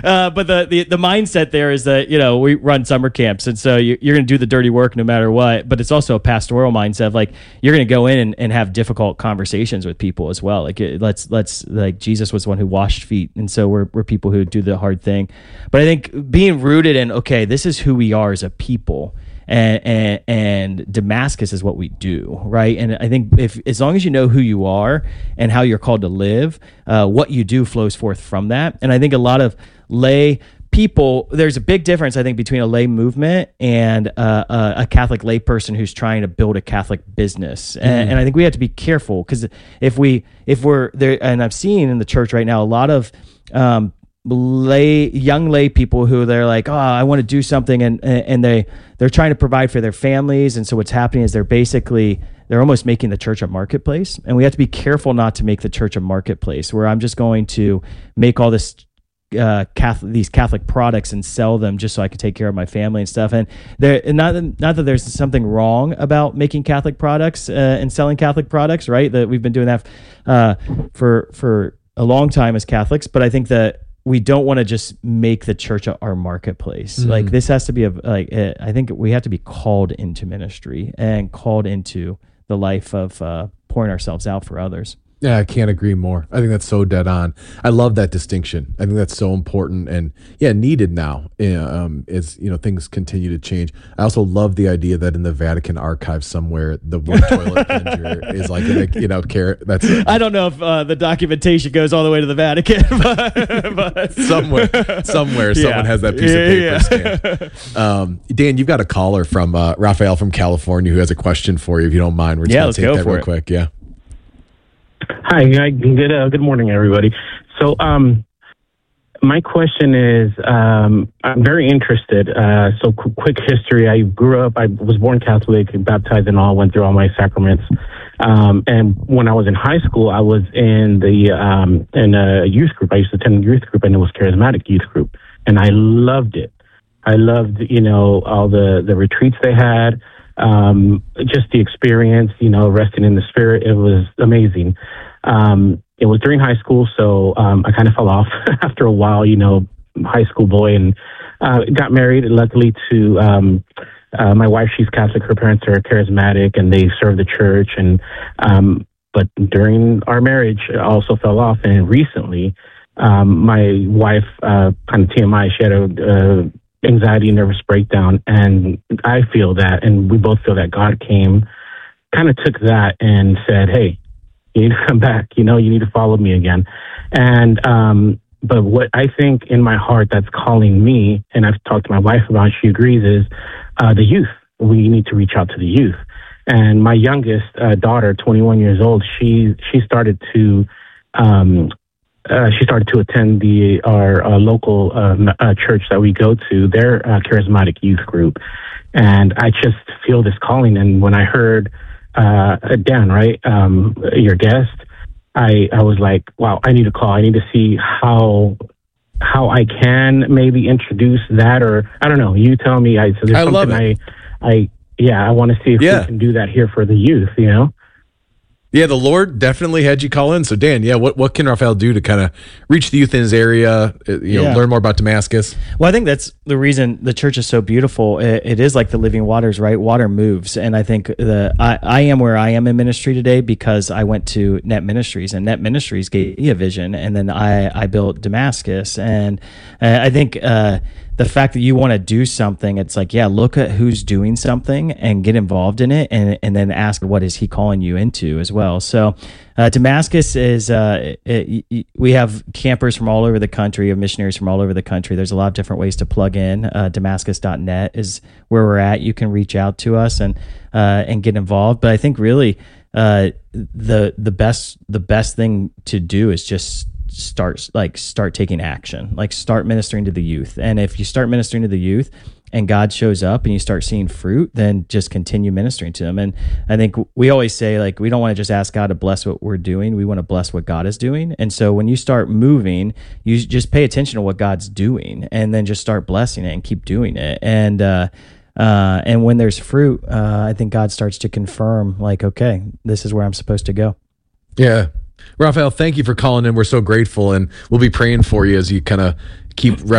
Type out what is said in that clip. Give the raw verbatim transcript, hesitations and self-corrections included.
Uh, but the, the the mindset there is that, you know, we run summer camps, and so you, you're going to do the dirty work no matter what. But it's also a pastoral mindset of like you're going to go in and, and have difficult conversations with people as well. Like it, let's let's like Jesus was the one who washed feet, and so we're we're people who do the hard thing. But I think being rooted in, okay, this is who we are as a people. And, and and Damascus is what we do, right? And I think if as long as you know who you are and how you're called to live, uh, what you do flows forth from that. And I think a lot of lay people, there's a big difference, I think, between a lay movement and uh, a, a Catholic lay person who's trying to build a Catholic business. Mm-hmm. And, and I think we have to be careful because if we if we're there, and I've seen in the church right now a lot of um, lay young lay people who they're like, oh, I want to do something, and and they they're trying to provide for their families, and so what's happening is they're basically they're almost making the church a marketplace, and we have to be careful not to make the church a marketplace where I'm just going to make all this uh Catholic these Catholic products and sell them just so I can take care of my family and stuff. And there and not not that there's something wrong about making Catholic products uh, and selling Catholic products, right? That we've been doing that uh for for a long time as Catholics, but I think that we don't want to just make the church our marketplace. Mm. Like this has to be a, like, uh, I think we have to be called into ministry and called into the life of uh, pouring ourselves out for others. Yeah, I can't agree more. I think that's so dead on. I love that distinction. I think that's so important and yeah, needed now um, as you know things continue to change. I also love the idea that in the Vatican archives somewhere the word toilet plunger is like in a, you know care. That's it. I don't know if uh, the documentation goes all the way to the Vatican, but, but. somewhere, somewhere, yeah. Someone has that piece yeah, of paper yeah. stamped. Um, Dan, you've got a caller from uh, Raphael from California who has a question for you. If you don't mind, we're just yeah, going let's to take go that for real it. quick. Yeah. Hi, good uh, good morning, everybody. So, um, my question is, um, I'm very interested. Uh, so, qu- quick history: I grew up. I was born Catholic, baptized, and all. Went through all my sacraments. Um, and when I was in high school, I was in the um, in a youth group. I used to attend a youth group, and it was charismatic youth group, and I loved it. I loved, you know, all the the retreats they had. Um, just the experience, you know, resting in the spirit. It was amazing. Um, it was during high school, so um, I kind of fell off after a while, you know, high school boy, and uh, got married, luckily, to um, uh, my wife. She's Catholic. Her parents are charismatic, and they serve the church. And um, but during our marriage, I also fell off. And recently, um, my wife, uh, kind of T M I, she had a uh, anxiety, nervous breakdown, and I feel that, and we both feel that God came, kind of took that and said, "Hey, you need to come back. You know, you need to follow me again." And um, but what I think in my heart that's calling me, and I've talked to my wife about, she agrees, is uh, the youth. We need to reach out to the youth. And my youngest uh, daughter, twenty-one years old, she she started to. Um, Uh, she started to attend the our uh, local uh, uh, church that we go to, their uh, charismatic youth group, and I just feel this calling. And when I heard uh, Dan, right, um, your guest, I I was like, wow, I need to call. I need to see how how I can maybe introduce that, or I don't know. You tell me. I so there's I something love it. I I yeah I want to see if yeah. we can do that here for the youth. You know. Yeah, the Lord definitely had you call in. So, Dan, yeah, what, what can Raphael do to kind of reach the youth in his area, you know, yeah. learn more about Damascus? Well, I think that's the reason the church is so beautiful. It, it is like the living waters, right? Water moves. And I think the I, I am where I am in ministry today because I went to Net Ministries, and Net Ministries gave me a vision, and then I, I built Damascus. And uh, I think uh, the fact that you want to do something, it's like, yeah, look at who's doing something and get involved in it, and and then ask, what is he calling you into as well? So uh, Damascus is, uh, it, it, we have campers from all over the country, of missionaries from all over the country. There's a lot of different ways to plug in. Uh, Damascus dot net is where we're at. You can reach out to us and uh, and get involved. But I think really uh, the the best the best thing to do is just start like start taking action, like start ministering to the youth. And if you start ministering to the youth and God shows up and you start seeing fruit, then just continue ministering to them. And I think we always say, like, we don't want to just ask God to bless what we're doing. We want to bless what God is doing. And so when you start moving, you just pay attention to what God's doing and then just start blessing it and keep doing it. And, uh, uh, and when there's fruit, uh, I think God starts to confirm, like, okay, this is where I'm supposed to go. Yeah. Raphael, thank you for calling in. We're so grateful, and we'll be praying for you as you kind of keep